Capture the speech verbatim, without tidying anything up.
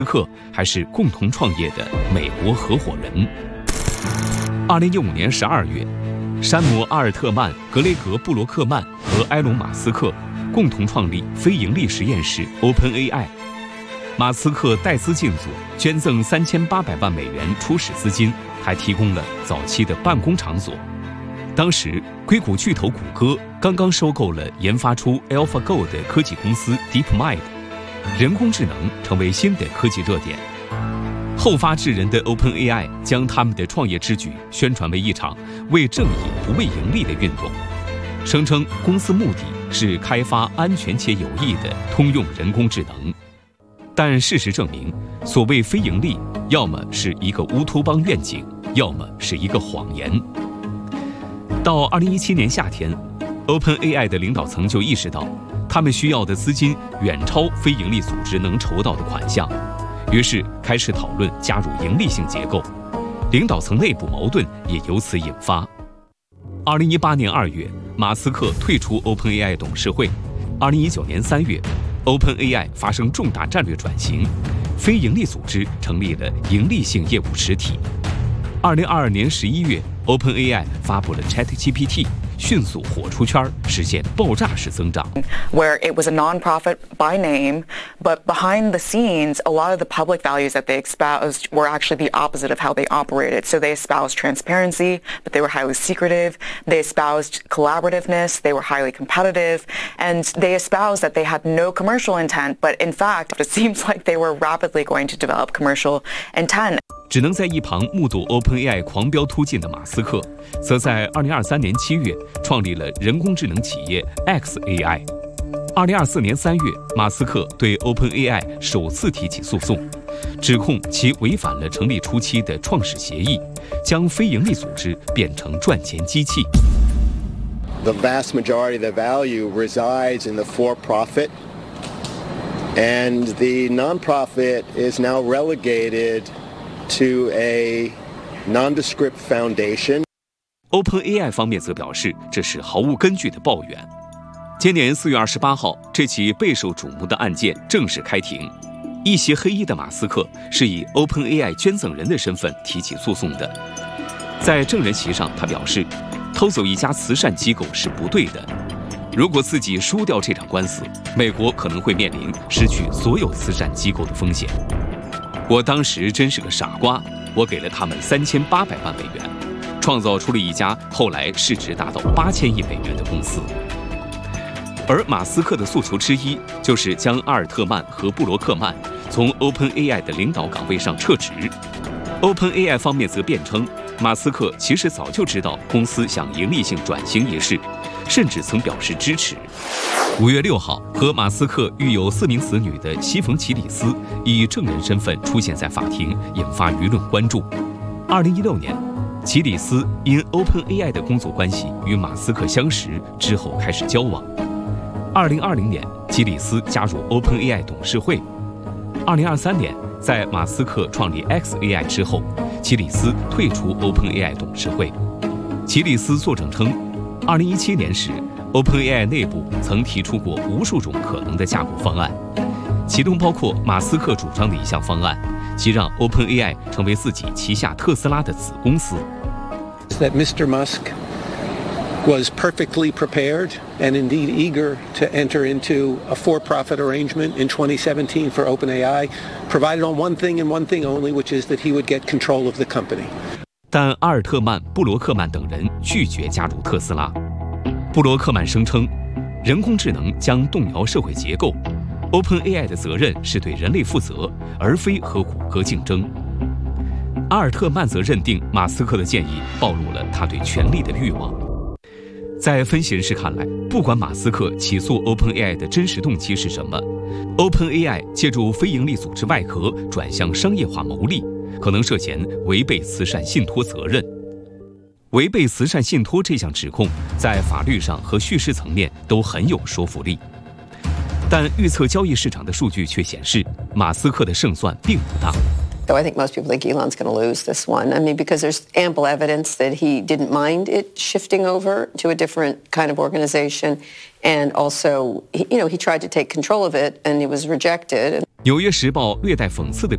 克还是共同创业的美国合伙人。二零一五年十二月，山姆·阿尔特曼、格雷格·布罗克曼和埃隆·马斯克共同创立非盈利实验室 OpenAI。马斯克带资进组，捐赠三千八百万美元初始资金，还提供了早期的办公场所。当时，硅谷巨头谷歌刚刚收购了研发出 AlphaGo 的科技公司 DeepMind， 人工智能成为新的科技热点。后发制人的 OpenAI 将他们的创业之举宣传为一场为正义不为盈利的运动，声称公司目的是开发安全且有益的通用人工智能。但事实证明，所谓非盈利，要么是一个乌托邦愿景，要么是一个谎言。到二零一七年夏天 ，OpenAI 的领导层就意识到，他们需要的资金远超非盈利组织能筹到的款项，于是开始讨论加入盈利性结构，领导层内部矛盾也由此引发。二零一八年二月，马斯克退出 OpenAI 董事会。二零一九年三月。OpenAI 发生重大战略转型，非营利组织成立了盈利性业务实体。二零二二年十一月 ，OpenAI 发布了 ChatGPT， 迅速火出圈，实现爆炸式增长。 Where it was a non-profit by name, but behind the scenes, a lot of the public values that they espoused were actually the opposite of how they operated. So they espoused transparency, but they were highly secretive. They espoused collaborativeness, they were highly competitive. And they espoused that they had no commercial intent, but in fact, it seems like they were rapidly going to develop commercial intent. 只能在一旁目睹 OpenAI 狂飙突进的马斯克，则在二零二三年七月创立了人工智能企业 xAI。二零二四年三月，马斯克对 OpenAI 首次提起诉讼，指控其违反了成立初期的创始协议，将非营利组织变成赚钱机器。 The vast majority of the value resides in the for-profit, and the non-profit is now relegated to a nondescript foundation. OpenAI 方面则表示，这是毫无根据的抱怨。今年四月二十八号，这起备受瞩目的案件正式开庭。一袭黑衣的马斯克是以 OpenAI 捐赠人的身份提起诉讼的。在证人席上，他表示，偷走一家慈善机构是不对的。如果自己输掉这场官司，美国可能会面临失去所有慈善机构的风险。我当时真是个傻瓜，我给了他们三千八百万美元，创造出了一家后来市值达到八千亿美元的公司。而马斯克的诉求之一就是将阿尔特曼和布罗克曼从 OpenAI 的领导岗位上撤职。OpenAI 方面则辩称，马斯克其实早就知道公司向盈利性转型一事，甚至曾表示支持。五月六号，和马斯克育有四名子女的西冯·齐里斯以证人身份出现在法庭，引发舆论关注。二零一六年，齐里斯因 OpenAI 的工作关系与马斯克相识，之后开始交往。二零二零年，齐里斯加入 OpenAI 董事会。二零二三年，在马斯克创立 xAI 之后，齐里斯退出 OpenAI 董事会。齐里斯作证称，二零一七年时 ，OpenAI 内部曾提出过无数种可能的架构方案，其中包括马斯克主张的一项方案，即让 OpenAI 成为自己旗下特斯拉的子公司。 That Mister Musk was perfectly prepared and indeed eager to enter into a for-profit arrangement in twenty seventeen for OpenAI, provided on one thing and one thing only, which is that he would get control of the company. 但阿尔特曼、布罗克曼等人拒绝加入特斯拉。布罗克曼声称，人工智能将动摇社会结构 ，OpenAI 的责任是对人类负责，而非和谷歌竞争。阿尔特曼则认定马斯克的建议暴露了他对权力的欲望。在分析人士看来，不管马斯克起诉 OpenAI 的真实动机是什么 ，OpenAI 借助非营利组织外壳转向商业化牟利，可能涉嫌违背慈善信托责任。违背慈善信托这项指控，在法律上和叙事层面都很有说服力。但预测交易市场的数据却显示，马斯克的胜算并不大。 So I think most people think Elon's going to lose this one. I mean, because there's ample evidence that he didn't mind it shifting over to a different kind of organization. And also, you know, he tried to take control of it and it was rejected. 纽约时报略带讽刺的